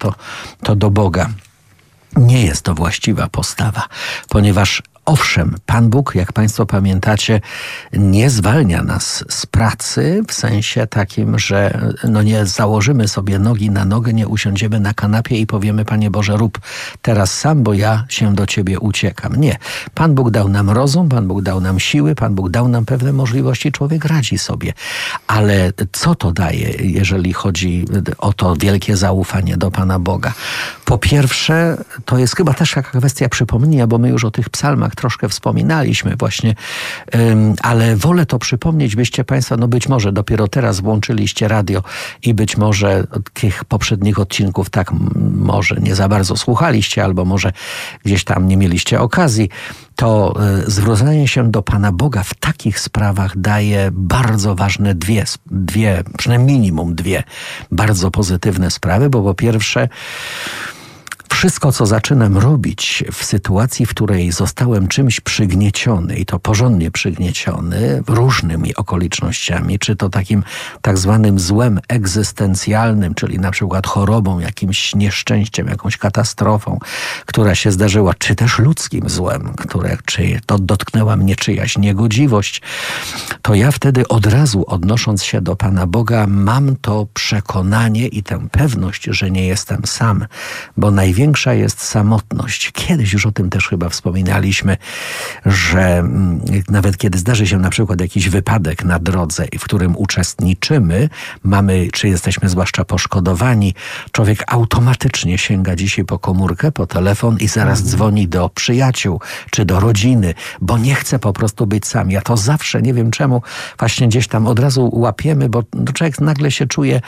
to do Boga. Nie jest to właściwa postawa, ponieważ owszem, Pan Bóg, jak Państwo pamiętacie, nie zwalnia nas z pracy w sensie takim, że nie założymy sobie nogi na nogę, nie usiądziemy na kanapie i powiemy: Panie Boże, rób teraz sam, bo ja się do Ciebie uciekam. Nie. Pan Bóg dał nam rozum, Pan Bóg dał nam siły, Pan Bóg dał nam pewne możliwości, człowiek radzi sobie. Ale co to daje, jeżeli chodzi o to wielkie zaufanie do Pana Boga? Po pierwsze, to jest chyba też taka kwestia przypomnienia, bo my już o tych psalmach troszkę wspominaliśmy właśnie, ale wolę to przypomnieć, byście Państwo, być może dopiero teraz włączyliście radio i być może tych poprzednich odcinków tak może nie za bardzo słuchaliście, albo może gdzieś tam nie mieliście okazji, to zwrócenie się do Pana Boga w takich sprawach daje bardzo ważne dwie, przynajmniej minimum dwie bardzo pozytywne sprawy, bo po pierwsze, wszystko, co zaczynam robić w sytuacji, w której zostałem czymś przygnieciony i to porządnie przygnieciony różnymi okolicznościami, czy to takim tak zwanym złem egzystencjalnym, czyli na przykład chorobą, jakimś nieszczęściem, jakąś katastrofą, która się zdarzyła, czy też ludzkim złem, czy to dotknęła mnie czyjaś niegodziwość, to ja wtedy od razu, odnosząc się do Pana Boga, mam to przekonanie i tę pewność, że nie jestem sam, bo największa jest samotność. Kiedyś już o tym też chyba wspominaliśmy, że nawet kiedy zdarzy się na przykład jakiś wypadek na drodze, w którym uczestniczymy, czy jesteśmy zwłaszcza poszkodowani, człowiek automatycznie sięga dzisiaj po komórkę, po telefon i zaraz dzwoni do przyjaciół czy do rodziny, bo nie chce po prostu być sam. Ja to zawsze, nie wiem czemu, właśnie gdzieś tam od razu łapiemy, bo człowiek nagle się czuje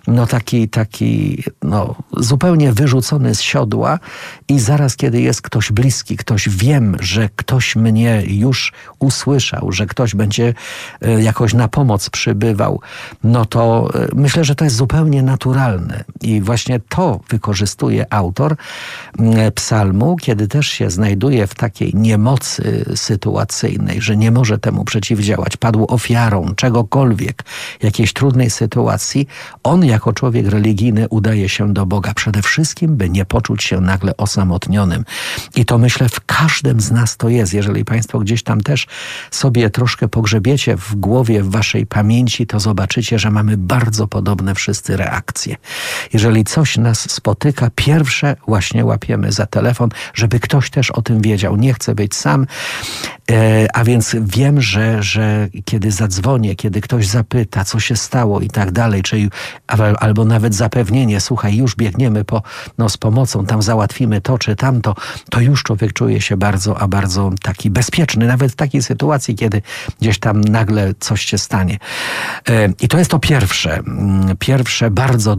taki zupełnie wyrzucony z siodła i zaraz, kiedy jest ktoś bliski, wiem, że ktoś mnie już usłyszał, że ktoś będzie jakoś na pomoc przybywał, to myślę, że to jest zupełnie naturalne. I właśnie to wykorzystuje autor psalmu, kiedy też się znajduje w takiej niemocy sytuacyjnej, że nie może temu przeciwdziałać, padł ofiarą czegokolwiek, jakiejś trudnej sytuacji, on jako człowiek religijny udaje się do Boga przede wszystkim, by nie poczuć się nagle osamotnionym. I to myślę w każdym z nas to jest. Jeżeli Państwo gdzieś tam też sobie troszkę pogrzebiecie w głowie, w waszej pamięci, to zobaczycie, że mamy bardzo podobne wszyscy reakcje. Jeżeli coś nas spotyka, pierwsze właśnie łapiemy za telefon, żeby ktoś też o tym wiedział. Nie chcę być sam, a więc wiem, że kiedy zadzwonię, kiedy ktoś zapyta, co się stało i tak dalej, albo nawet zapewnienie, słuchaj, już biegniemy z pomocą, tam załatwimy to czy tamto, to już człowiek czuje się bardzo, a bardzo taki bezpieczny, nawet w takiej sytuacji, kiedy gdzieś tam nagle coś się stanie. I to jest to pierwsze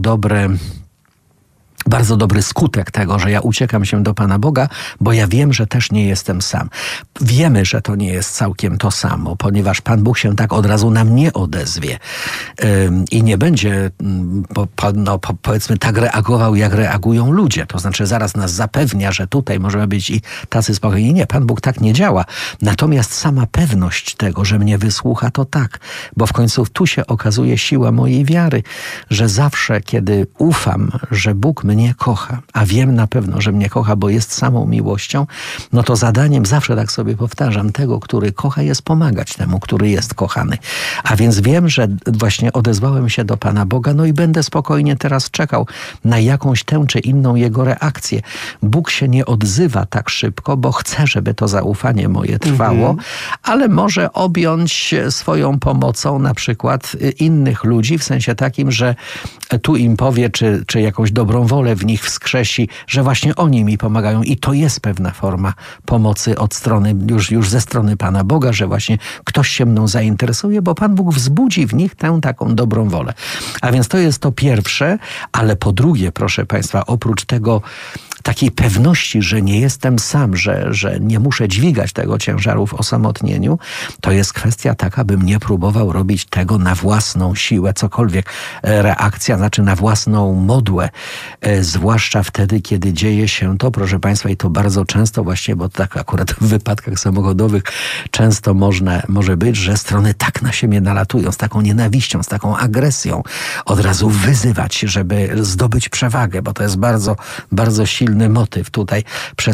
bardzo dobry skutek tego, że ja uciekam się do Pana Boga, bo ja wiem, że też nie jestem sam. Wiemy, że to nie jest całkiem to samo, ponieważ Pan Bóg się tak od razu nam nie odezwie i nie będzie, powiedzmy, tak reagował, jak reagują ludzie. To znaczy zaraz nas zapewnia, że tutaj możemy być i tacy spokojni. Nie, Pan Bóg tak nie działa. Natomiast sama pewność tego, że mnie wysłucha, to tak, bo w końcu tu się okazuje siła mojej wiary, że zawsze, kiedy ufam, że Bóg mnie kocha, a wiem na pewno, że mnie kocha, bo jest samą miłością, to zadaniem, zawsze tak sobie powtarzam, tego, który kocha, jest pomagać temu, który jest kochany. A więc wiem, że właśnie odezwałem się do Pana Boga, i będę spokojnie teraz czekał na jakąś tę czy inną Jego reakcję. Bóg się nie odzywa tak szybko, bo chce, żeby to zaufanie moje trwało, ale może objąć swoją pomocą na przykład innych ludzi, w sensie takim, że tu im powie, czy jakąś dobrą wolę w nich wskrzesi, że właśnie oni mi pomagają i to jest pewna forma pomocy od strony, już ze strony Pana Boga, że właśnie ktoś się mną zainteresuje, bo Pan Bóg wzbudzi w nich tę taką dobrą wolę. A więc to jest to pierwsze, ale po drugie, proszę Państwa, oprócz tego takiej pewności, że nie jestem sam, że nie muszę dźwigać tego ciężaru w osamotnieniu, to jest kwestia taka, bym nie próbował robić tego na własną siłę, cokolwiek reakcja, znaczy na własną modłę, zwłaszcza wtedy, kiedy dzieje się to, proszę Państwa, i to bardzo często właśnie, bo tak akurat w wypadkach samochodowych często może być, że strony tak na siebie nalatują, z taką nienawiścią, z taką agresją, od razu wyzywać, żeby zdobyć przewagę, bo to jest bardzo, bardzo silny motyw tutaj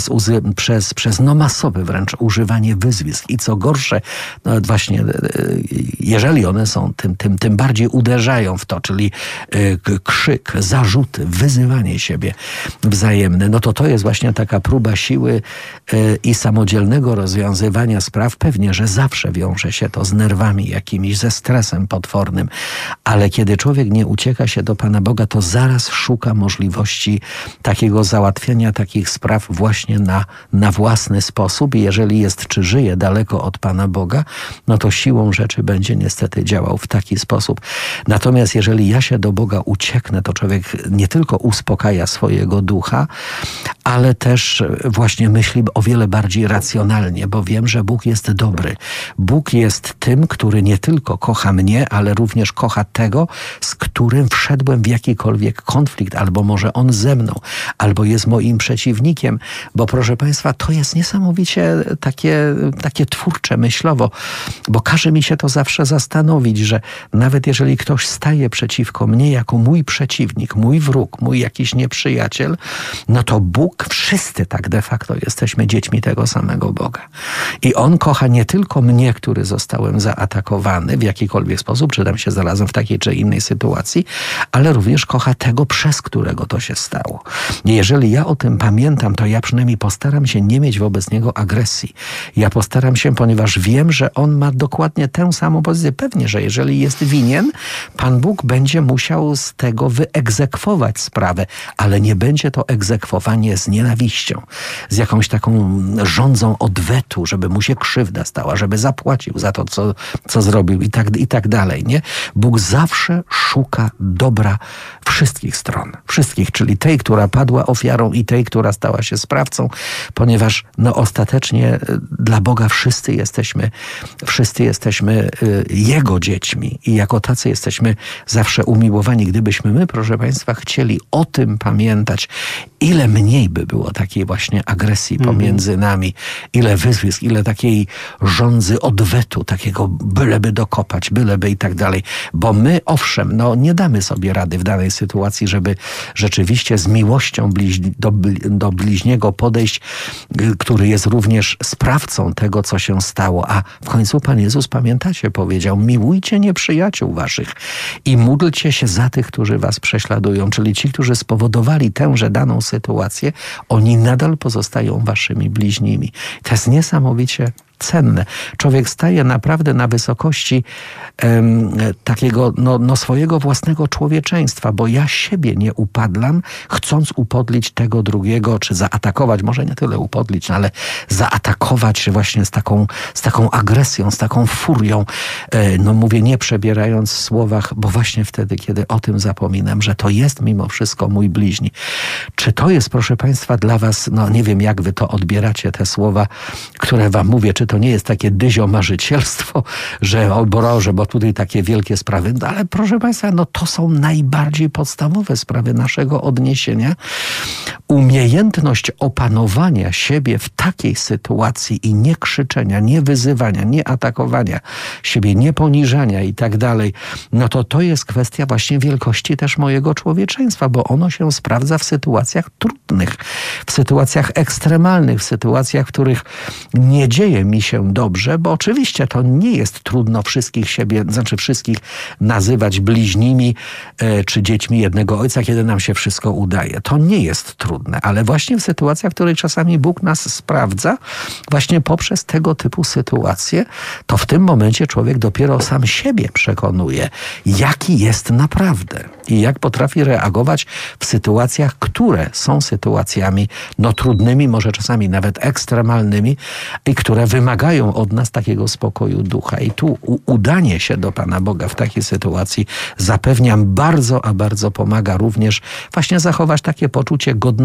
przez masowe wręcz używanie wyzwisk. I co gorsze, no właśnie, jeżeli one są, tym bardziej uderzają w to, czyli krzyk, zarzuty, wyzywanie siebie wzajemne, no to jest właśnie taka próba siły i samodzielnego rozwiązywania spraw. Pewnie, że zawsze wiąże się to z nerwami jakimiś, ze stresem potwornym, ale kiedy człowiek nie ucieka się do Pana Boga, to zaraz szuka możliwości takiego załatwienia takich spraw właśnie na własny sposób i jeżeli jest czy żyje daleko od Pana Boga, no to siłą rzeczy będzie niestety działał w taki sposób. Natomiast jeżeli ja się do Boga ucieknę, to człowiek nie tylko uspokaja swojego ducha, ale też właśnie myśli o wiele bardziej racjonalnie, bo wiem, że Bóg jest dobry. Bóg jest tym, który nie tylko kocha mnie, ale również kocha tego, z którym wszedłem w jakikolwiek konflikt, albo może on ze mną, albo jest moim przeciwnikiem, bo proszę Państwa, to jest niesamowicie takie twórcze myślowo, bo każe mi się to zawsze zastanowić, że nawet jeżeli ktoś staje przeciwko mnie jako mój przeciwnik, mój wróg, mój jakiś nieprzyjaciel, no to Bóg, wszyscy tak de facto jesteśmy dziećmi tego samego Boga. I On kocha nie tylko mnie, który zostałem zaatakowany w jakikolwiek sposób, czy tam się znalazłem w takiej czy innej sytuacji, ale również kocha tego, przez którego to się stało. I jeżeli ja o tym pamiętam, to ja przynajmniej postaram się nie mieć wobec niego agresji. Ja postaram się, ponieważ wiem, że on ma dokładnie tę samą pozycję. Pewnie, że jeżeli jest winien, Pan Bóg będzie musiał z tego wyegzekwować sprawę, ale nie będzie to egzekwowanie z nienawiścią, z jakąś taką żądzą odwetu, żeby mu się krzywda stała, żeby zapłacił za to, co zrobił i tak dalej, nie? Bóg zawsze szuka dobra wszystkich stron. Wszystkich, czyli tej, która padła ofiarą i tej, która stała się sprawcą, ponieważ ostatecznie dla Boga wszyscy jesteśmy Jego dziećmi i jako tacy jesteśmy zawsze umiłowani. Gdybyśmy my, proszę Państwa, chcieli o tym pamiętać, ile mniej by było takiej właśnie agresji pomiędzy nami, ile wyzwisk, ile takiej żądzy odwetu, takiego byleby dokopać, byleby i tak dalej. Bo my, owszem, nie damy sobie rady w danej sytuacji, żeby rzeczywiście z miłością do bliźniego podejść, który jest również sprawcą tego, co się stało. A w końcu Pan Jezus, pamiętacie, powiedział: miłujcie nieprzyjaciół waszych i módlcie się za tych, którzy was prześladują. Czyli ci, którzy spowodowali tęże daną sytuację, oni nadal pozostają waszymi bliźnimi. To jest niesamowicie cenne. Człowiek staje naprawdę na wysokości takiego swojego własnego człowieczeństwa, bo ja siebie nie upadlam, chcąc upodlić tego drugiego, czy zaatakować, może nie tyle upodlić, ale zaatakować właśnie z taką agresją, z taką furią. Mówię, nie przebierając w słowach, bo właśnie wtedy, kiedy o tym zapominam, że to jest mimo wszystko mój bliźni. Czy to jest, proszę Państwa, dla was, nie wiem, jak wy to odbieracie, te słowa, które wam mówię, czy to nie jest takie dyziomarzycielstwo, że o Boże, bo tutaj takie wielkie sprawy, ale proszę Państwa, to są najbardziej podstawowe sprawy naszego odniesienia. Umiejętność opanowania siebie w takiej sytuacji i nie krzyczenia, nie wyzywania, nie atakowania siebie, nie poniżania i tak dalej, to jest kwestia właśnie wielkości też mojego człowieczeństwa, bo ono się sprawdza w sytuacjach trudnych, w sytuacjach ekstremalnych, w sytuacjach, w których nie dzieje mi się dobrze, bo oczywiście to nie jest trudno wszystkich nazywać bliźnimi czy dziećmi jednego ojca, kiedy nam się wszystko udaje. To nie jest trudne, ale właśnie w sytuacjach, w których czasami Bóg nas sprawdza, właśnie poprzez tego typu sytuacje, to w tym momencie człowiek dopiero sam siebie przekonuje, jaki jest naprawdę i jak potrafi reagować w sytuacjach, które są sytuacjami trudnymi, może czasami nawet ekstremalnymi i które wymagają od nas takiego spokoju ducha. I tu udanie się do Pana Boga w takiej sytuacji, zapewniam, bardzo, a bardzo pomaga również właśnie zachować takie poczucie godności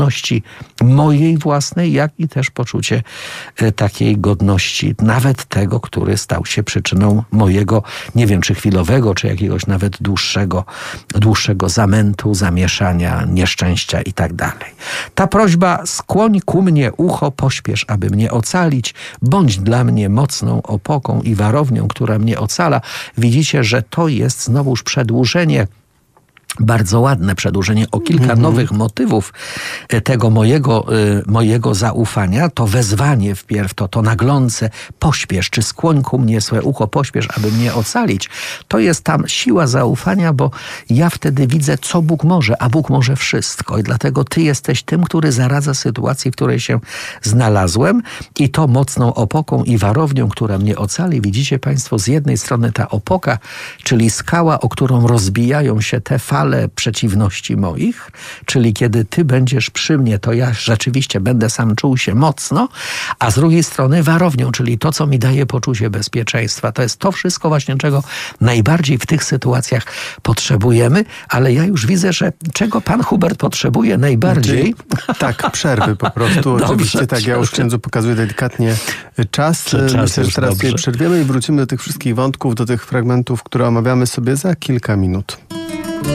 godności mojej własnej, jak i też poczucie takiej godności nawet tego, który stał się przyczyną mojego, nie wiem czy chwilowego, czy jakiegoś nawet dłuższego zamętu, zamieszania, nieszczęścia i tak dalej. Ta prośba: skłoń ku mnie ucho, pośpiesz, aby mnie ocalić, bądź dla mnie mocną opoką i warownią, która mnie ocala. Widzicie, że to jest znowuż przedłużenie, bardzo ładne przedłużenie o kilka nowych motywów tego mojego zaufania. To wezwanie wpierw, to naglące: pośpiesz, czy skłoń ku mnie swe ucho, pośpiesz, aby mnie ocalić. To jest tam siła zaufania, bo ja wtedy widzę, co Bóg może, a Bóg może wszystko. I dlatego Ty jesteś tym, który zaradza sytuacji, w której się znalazłem, i to mocną opoką i warownią, która mnie ocali. Widzicie Państwo, z jednej strony ta opoka, czyli skała, o którą rozbijają się te fale przeciwności moich, czyli kiedy Ty będziesz przy mnie, to ja rzeczywiście będę sam czuł się mocno, a z drugiej strony warownią, czyli to, co mi daje poczucie bezpieczeństwa. To jest to wszystko właśnie, czego najbardziej w tych sytuacjach potrzebujemy, ale ja już widzę, że czego pan Hubert potrzebuje najbardziej. Tak, przerwy po prostu. Dobrze, oczywiście tak, ja już księdzu pokazuję delikatnie czas. Myślę, że teraz sobie przerwiemy i wrócimy do tych wszystkich wątków, do tych fragmentów, które omawiamy sobie za kilka minut.